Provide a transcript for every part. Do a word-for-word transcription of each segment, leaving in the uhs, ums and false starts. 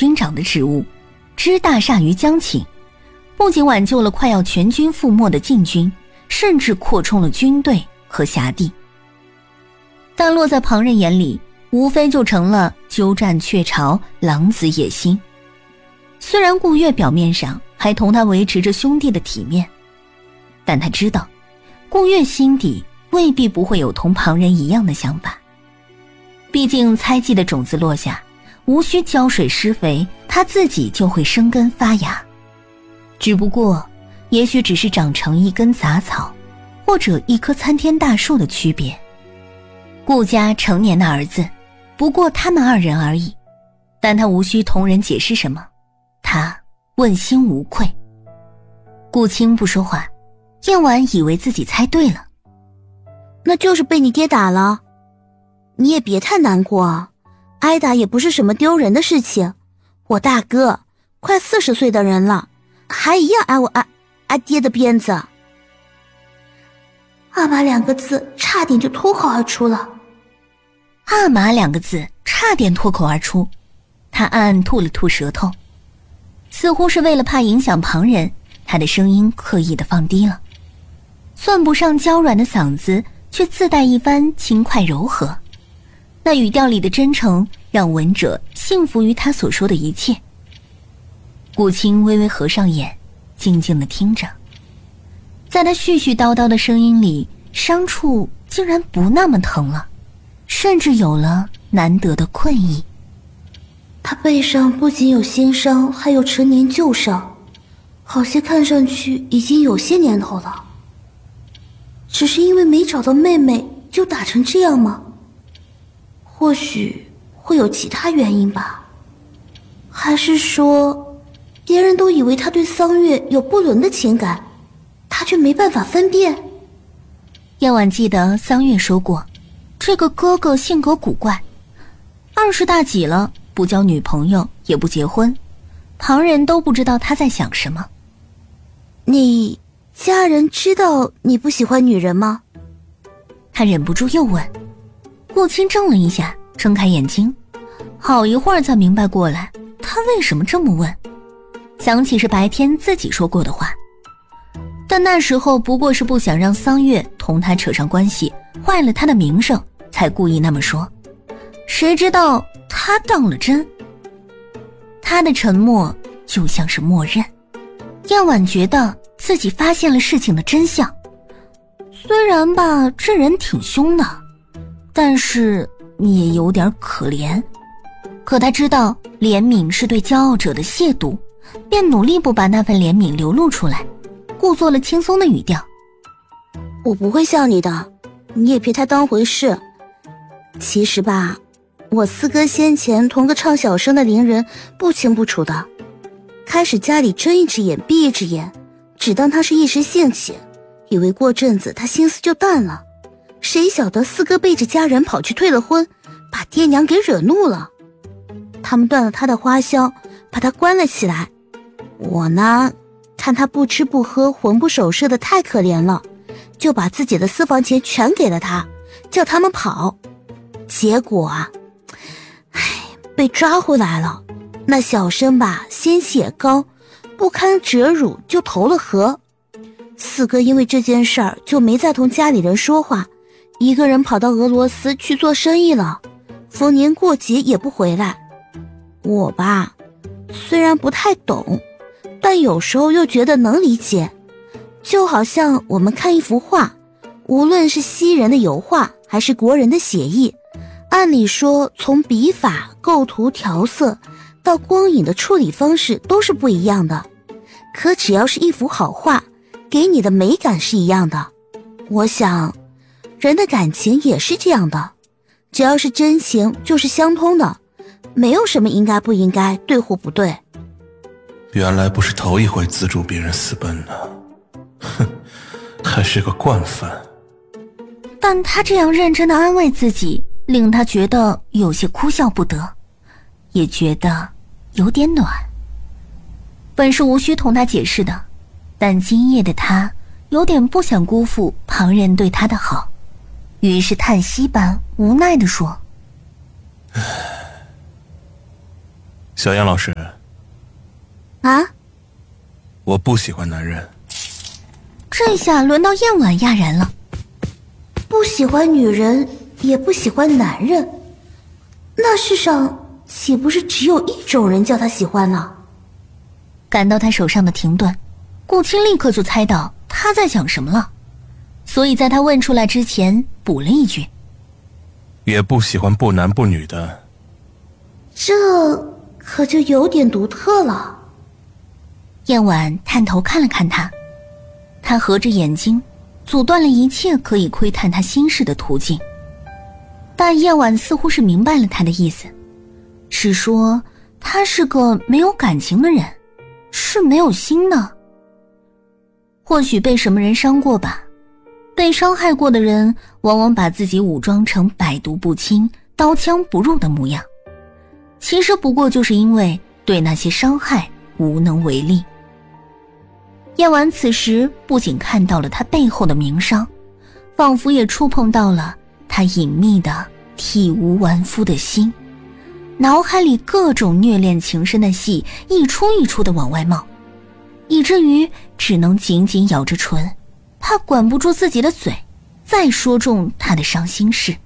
军长的职务，之大厦于将倾，不仅挽救了快要全军覆没的晋军，甚至扩充了军队和辖地。但落在旁人眼里，无非就成了鸠占鹊巢、狼子野心。虽然顾月表面上还同他维持着兄弟的体面，但他知道顾月心底未必不会有同旁人一样的想法。毕竟猜忌的种子落下，无需浇水施肥，他自己就会生根发芽。只不过也许只是长成一根杂草，或者一棵参天大树的区别。顾家成年的儿子不过他们二人而已，但他无需同人解释什么，他问心无愧。顾青不说话，燕婉以为自己猜对了。 那就是被你爹打了，你也别太难过啊，挨打也不是什么丢人的事情。我大哥快四十岁的人了，还一样挨我挨挨爹的鞭子。阿玛两个字差点就脱口而出了。 阿玛两个字差点脱口而出，他暗暗吐了吐舌头，似乎是为了怕影响旁人，他的声音刻意的放低了，算不上娇软的嗓子却自带一番轻快柔和，那语调里的真诚让闻者信服于他所说的一切。顾青微微合上眼，静静地听着，在他絮絮叨叨的声音里，伤处竟然不那么疼了，甚至有了难得的困意。 他背上不仅有新伤，还有陈年旧伤，好些看上去已经有些年头了。只是因为没找到妹妹就打成这样吗？或许会有其他原因吧。还是说别人都以为他对桑月有不伦的情感，他却没办法分辨。 燕婉记得桑月说过，这个哥哥性格古怪，二十大几了，不交女朋友也不结婚，旁人都不知道他在想什么。 你家人知道你不喜欢女人吗？ 他忍不住又问。顾青怔了一下，睁开眼睛，好一会儿才明白过来他为什么这么问，想起是白天自己说过的话，但那时候不过是不想让桑月同他扯上关系，坏了他的名声，才故意那么说。谁知道他当了真。他的沉默就像是默认。燕婉觉得自己发现了事情的真相，虽然吧这人挺凶的，但是也有点可怜。可他知道怜悯是对骄傲者的亵渎，便努力不把那份怜悯流露出来，故作了轻松的语调。 我不会笑你的，你也别太当回事。其实吧，我四哥先前同个唱小生的伶人不清不楚的，开始家里睁一只眼闭一只眼，只当他是一时兴起，以为过阵子他心思就淡了。谁晓得四哥背着家人跑去退了婚，把爹娘给惹怒了，他们断了他的花销，把他关了起来。我呢，看他不吃不喝，魂不守舍的太可怜了，就把自己的私房钱全给了他，叫他们跑。结果啊，唉，被抓回来了。那小生吧，仙气也高，不堪折辱就投了河。四哥因为这件事儿就没再同家里人说话，一个人跑到俄罗斯去做生意了，逢年过节也不回来。我吧，虽然不太懂，但有时候又觉得能理解。就好像我们看一幅画，无论是西人的油画还是国人的写意，按理说从笔法、构图、调色到光影的处理方式都是不一样的，可只要是一幅好画，给你的美感是一样的。我想人的感情也是这样的，只要是真情就是相通的，没有什么应该不应该，对或不对。 原来不是头一回资助别人私奔呢，哼，还是个惯犯。 但他这样认真的安慰自己，令他觉得有些哭笑不得，也觉得有点暖。本是无需同他解释的，但今夜的他有点不想辜负旁人对他的好，于是叹息般无奈地说： 小燕老师。 啊？ 我不喜欢男人。 这下轮到燕婉讶然了。 不喜欢女人，也不喜欢男人，那世上岂不是只有一种人叫他喜欢呢？ 感到他手上的停顿，顾青立刻就猜到他在讲什么了，所以在他问出来之前补了一句： 也不喜欢不男不女的。 这可就有点独特了。 燕婉探头看了看他，他合着眼睛，阻断了一切可以窥探他心事的途径。但燕婉似乎是明白了他的意思，是说他是个没有感情的人，是没有心的。或许被什么人伤过吧，被伤害过的人往往把自己武装成百毒不侵、刀枪不入的模样，其实不过就是因为对那些伤害无能为力。燕婉此时不仅看到了他背后的明伤，仿佛也触碰到了他隐秘的体无完肤的心，脑海里各种虐恋情深的戏一出一出的往外冒，以至于只能紧紧咬着唇，怕管不住自己的嘴，再说中他的伤心事。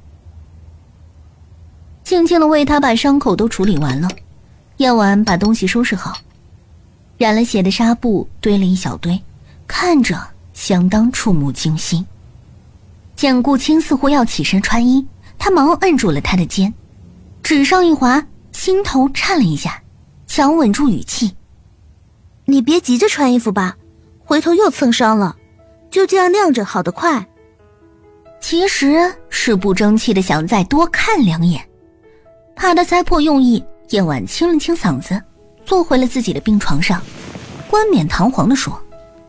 静静的为他把伤口都处理完了，燕婉把东西收拾好，染了血的纱布堆了一小堆，看着相当触目惊心。见顾青似乎要起身穿衣，他忙摁住了他的肩，指上一滑，心头颤了一下，强稳住语气： 你别急着穿衣服吧，回头又蹭伤了，就这样晾着好得快。 其实是不争气的想再多看两眼，怕他猜破用意，燕婉清了清嗓子，坐回了自己的病床上，冠冕堂皇地说：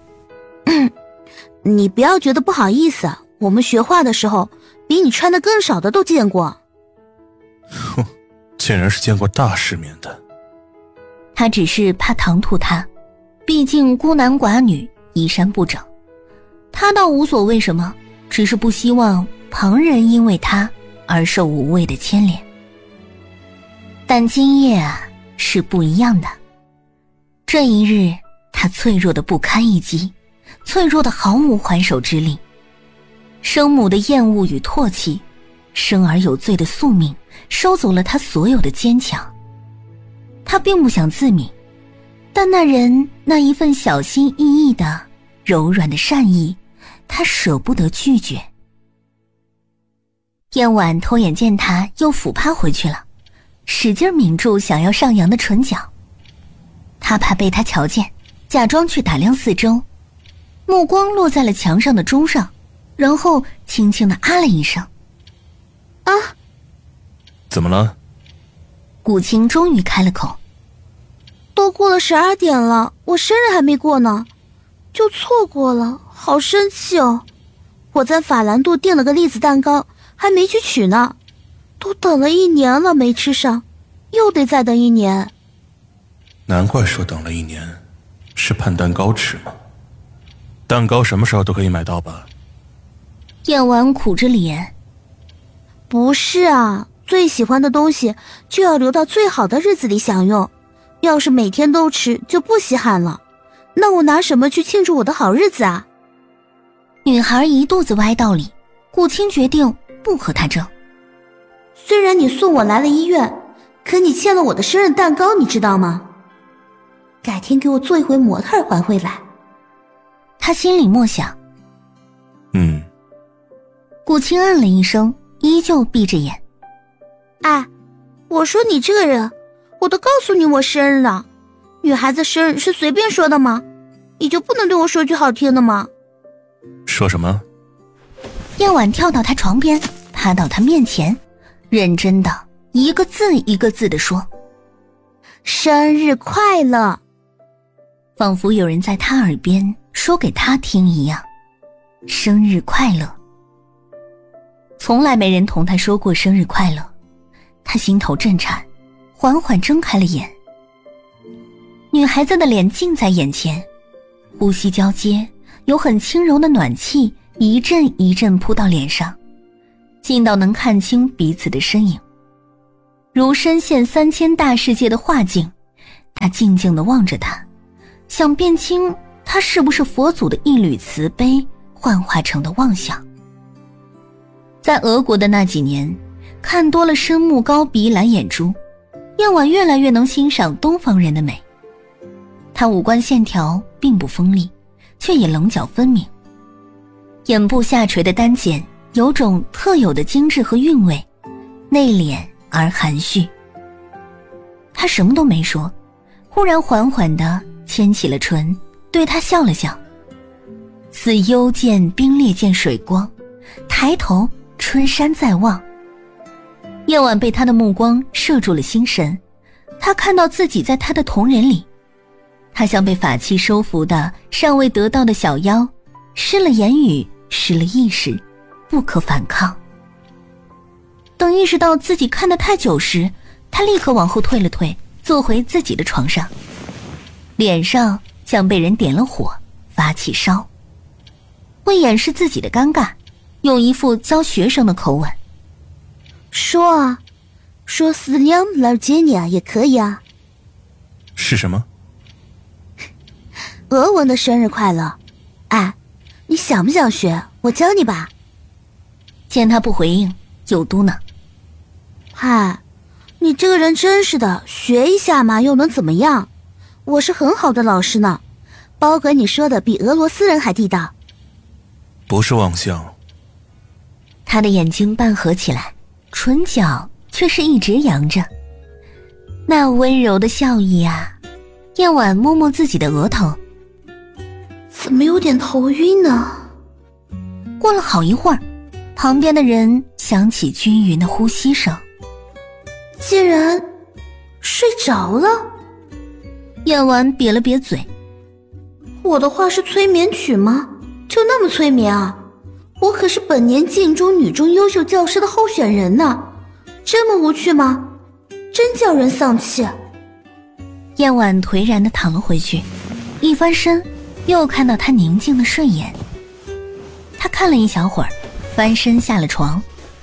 你不要觉得不好意思，我们学画的时候比你穿的更少的都见过。 哼，竟然是见过大世面的。 他只是怕唐突他，毕竟孤男寡女，衣衫不整，他倒无所谓什么，只是不希望旁人因为他而受无谓的牵连。但今夜啊，是不一样的。这一日，他脆弱的不堪一击，脆弱的毫无还手之力。生母的厌恶与唾弃，生而有罪的宿命，收走了他所有的坚强。他并不想自泯，但那人那一份小心翼翼的柔软的善意，他舍不得拒绝。燕婉偷眼见他又俯趴回去了，使劲抿住想要上扬的唇角。他怕被他瞧见，假装去打量四周，目光落在了墙上的钟上，然后轻轻地啊了一声。 啊！ 怎么了？ 顾青终于开了口。 都过了十二点了，我生日还没过呢，就错过了，好生气哦！我在法兰度订了个栗子蛋糕，还没去取呢，都等了一年了没吃上，又得再等一年。 难怪说等了一年，是盼蛋糕吃吗？蛋糕什么时候都可以买到吧？ 燕婉苦着脸。 不是啊，最喜欢的东西就要留到最好的日子里享用，要是每天都吃就不稀罕了，那我拿什么去庆祝我的好日子啊？ 女孩一肚子歪道理，顾青决定不和她争。 虽然你送我来了医院，可你欠了我的生日蛋糕，你知道吗？改天给我做一回模特还回来。 他心里默想。 嗯。 顾青嗯了一声，依旧闭着眼。 哎，我说你这个人，我都告诉你我生日了，女孩子生日是随便说的吗？你就不能对我说句好听的吗？ 说什么？ 燕婉跳到他床边，趴到他面前，认真的一个字一个字地说： 生日快乐。 仿佛有人在他耳边说给他听一样。生日快乐。从来没人同他说过生日快乐，他心头震颤，缓缓睁开了眼。女孩子的脸近在眼前，呼吸交接，有很轻柔的暖气一阵一阵扑到脸上，近到能看清彼此的身影。 如深陷三千大世界的画境。他静静地望着他，想辨清他是不是佛祖的一缕慈悲幻化成的妄想。在俄国的那几年，看多了深目高鼻蓝眼珠，燕婉越来越能欣赏东方人的美。她五官线条并不锋利，却也棱角分明，眼部下垂的单肩有种特有的精致和韵味，内敛而含蓄。他什么都没说，忽然缓缓地牵起了唇，对他笑了笑。似幽见冰裂见水光，抬头春山在望。夜晚被他的目光摄住了心神，他看到自己在他的瞳仁里，他像被法器收服的尚未得到的小妖，失了言语，失了意识，不可反抗。等意识到自己看得太久时，他立刻往后退了退，坐回自己的床上，脸上像被人点了火，发起烧。为掩饰自己的尴尬，用一副教学生的口吻说啊，说思念来接你啊也可以啊。 是什么？ 俄文的生日快乐。哎，你想不想学？我教你吧。 见他不回应，又嘟囔： 嗨，你这个人真是的，学一下嘛，又能怎么样？我是很好的老师呢，包管你说的比俄罗斯人还地道。 不是妄想。 他的眼睛半合起来，唇角却是一直扬着，那温柔的笑意啊。燕婉摸摸自己的额头， 怎么有点头晕呢？ 过了好一会儿，旁边的人响起均匀的呼吸声。 竟然睡着了。 燕婉瘪了瘪嘴， 我的话是催眠曲吗？就那么催眠啊？我可是本年晋中女中优秀教师的候选人呢，这么无趣吗？真叫人丧气。 燕婉颓然地躺了回去，一翻身又看到他宁静的睡眼。他看了一小会儿，翻身下了床。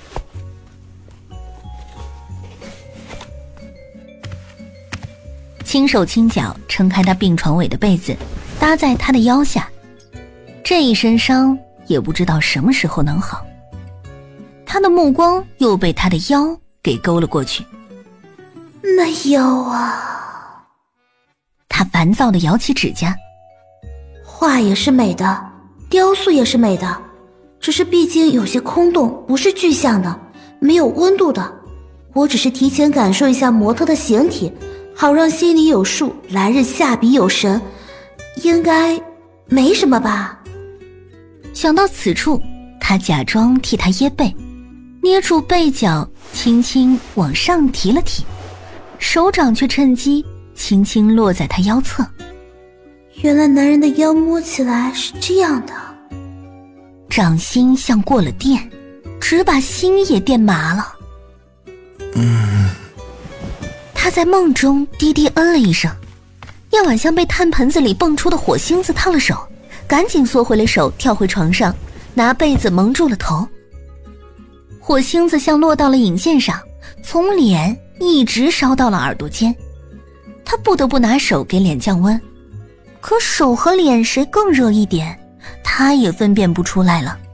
轻手轻脚撑开他病床尾的被子，搭在他的腰下。这一身伤也不知道什么时候能好。他的目光又被他的腰给勾了过去。 那腰啊！ 他烦躁地咬起指甲。 画也是美的，雕塑也是美的，只是毕竟有些空洞，不是具象的，没有温度的。我只是提前感受一下模特的形体，好让心里有数，来日下笔有神，应该没什么吧。 想到此处，他假装替他掖背，捏住背角轻轻往上提了提，手掌却趁机轻轻落在他腰侧。 原来男人的腰摸起来是这样的。 掌心像过了电，只把心也电麻了。 嗯。 他在梦中低低嗯了一声，燕婉像被炭盆子里蹦出的火星子烫了手，赶紧缩回了手，跳回床上，拿被子蒙住了头。火星子像落到了引线上，从脸一直烧到了耳朵间。他不得不拿手给脸降温，可手和脸谁更热一点，他也分辨不出来了。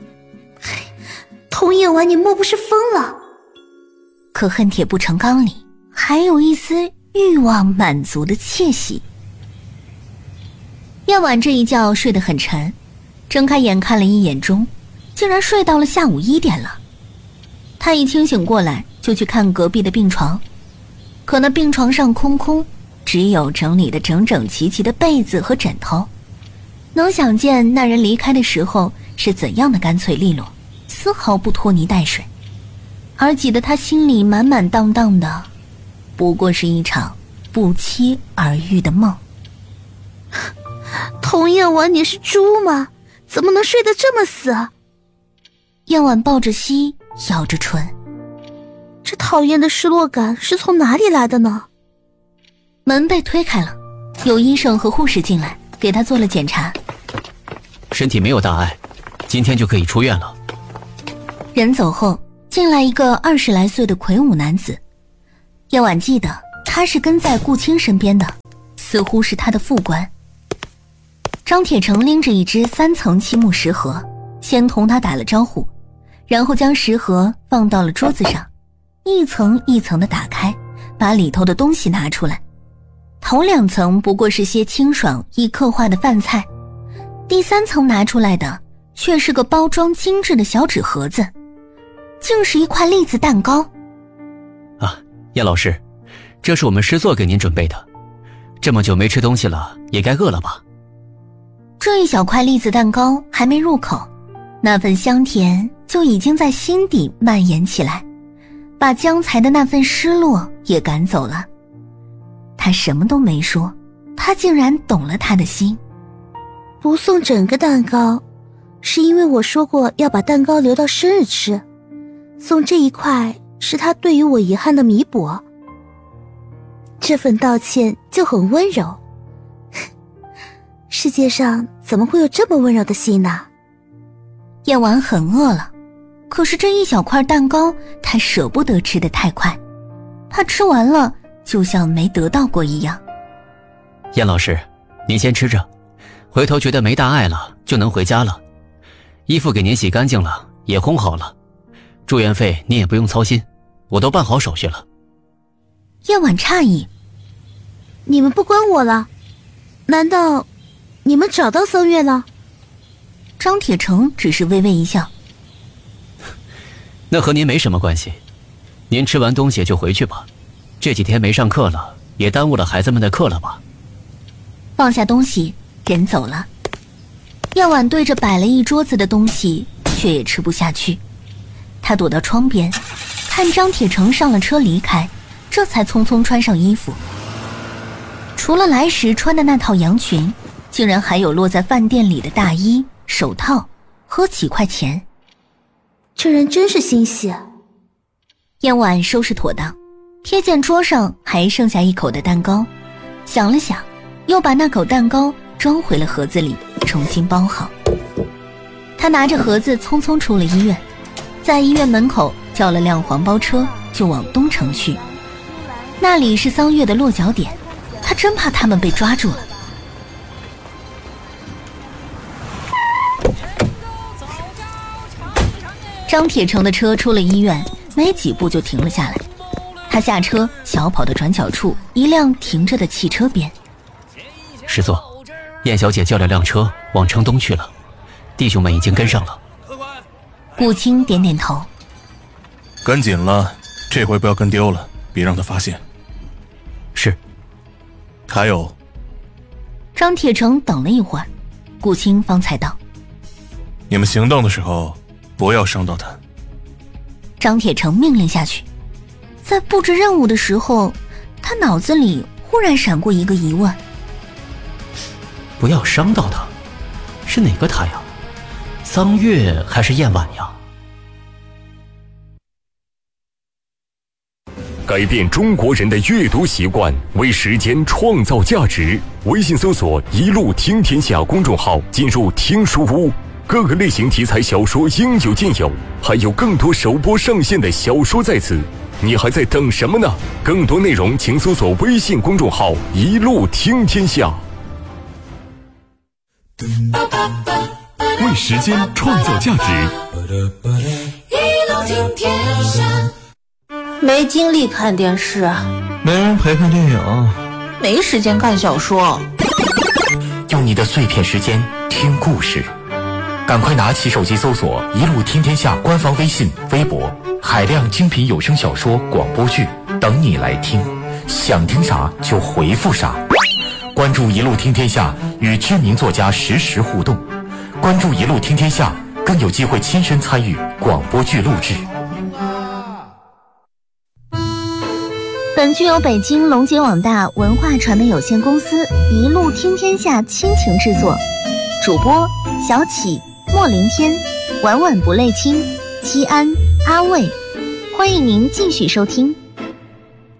童夜晚你莫不是疯了？ 可恨铁不成钢里还有一丝欲望满足的窃喜。夜晚这一觉睡得很沉，睁开眼看了一眼钟，竟然睡到了下午一点了。他一清醒过来就去看隔壁的病床，可那病床上空空，只有整理得整整齐齐的被子和枕头。能想见那人离开的时候是怎样的干脆利落，丝毫不拖泥带水，而挤得他心里满满当当的，不过是一场不期而遇的梦。 童夜晚你是猪吗？怎么能睡得这么死？ 燕婉抱着膝，咬着唇。 这讨厌的失落感是从哪里来的呢？ 门被推开了，有医生和护士进来，给他做了检查。 身体没有大碍，今天就可以出院了。 人走后，进来一个二十来岁的魁梧男子， 叶婉记得他是跟在顾青身边的，似乎是他的副官。张铁成拎着一只三层漆木食盒，先同他打了招呼，然后将食盒放到了桌子上，一层一层的打开，把里头的东西拿出来。头两层不过是些清爽易刻画的饭菜，第三层拿出来的却是个包装精致的小纸盒子，竟是一块栗子蛋糕。 啊，叶老师，这是我们师座给您准备的，这么久没吃东西了，也该饿了吧？ 这一小块栗子蛋糕还没入口，那份香甜就已经在心底蔓延起来，把刚才的那份失落也赶走了。他什么都没说，他竟然懂了他的心。 不送整个蛋糕，是因为我说过要把蛋糕留到生日吃，送这一块是他对于我遗憾的弥补。这份道歉就很温柔。世界上怎么会有这么温柔的心呢？ 叶婉很饿了，可是这一小块蛋糕她舍不得吃得太快，怕吃完了就像没得到过一样。 燕老师，您先吃着，回头觉得没大碍了就能回家了。衣服给您洗干净了，也烘好了，住院费您也不用操心，我都办好手续了。 叶婉诧异， 你们不关我了？难道你们找到桑月了？ 张铁成只是微微一笑， 那和您没什么关系，您吃完东西就回去吧，这几天没上课了，也耽误了孩子们的课了吧。 放下东西人走了。叶婉对着摆了一桌子的东西却也吃不下去，他躲到窗边，看张铁成上了车离开，这才匆匆穿上衣服。除了来时穿的那套洋裙，竟然还有落在饭店里的大衣、手套和几块钱。 这人真是心细。 燕婉收拾妥当，瞥见桌上还剩下一口的蛋糕，想了想，又把那口蛋糕装回了盒子里，重新包好。他拿着盒子匆匆出了医院，在医院门口叫了辆黄包车，就往东城去。那里是桑月的落脚点，他真怕他们被抓住了。张铁成的车出了医院，没几步就停了下来。他下车，小跑到转角处一辆停着的汽车边。 师座，燕小姐叫了辆车往城东去了，弟兄们已经跟上了。 顾青点点头， 跟紧了，这回不要跟丢了，别让他发现。 是。 还有， 张铁成等了一会儿，顾青方才道： 你们行动的时候不要伤到他。 张铁成命令下去。在布置任务的时候，他脑子里忽然闪过一个疑问： 不要伤到他，是哪个他呀？桑月还是燕婉呀？ 改变中国人的阅读习惯，为时间创造价值。微信搜索“一路听天下”公众号，进入听书屋，各个类型题材小说应有尽有，还有更多首播上线的小说在此。你还在等什么呢？更多内容请搜索微信公众号“一路听天下”。为时间创造价值。 一路听天下。没精力看电视， 没人陪看电影， 没时间看小说， 用你的碎片时间听故事，赶快拿起手机搜索一路听天下官方微信微博，海量精品有声小说广播剧等你来听，想听啥就回复啥。关注一路听天下，与知名作家实时互动，关注一路听天下，更有机会亲身参与广播剧录制。 本剧由北京龙杰网大文化传媒有限公司一路听天下亲情制作，主播小启、莫林天、晚晚不泪清、七安、阿卫，欢迎您继续收听。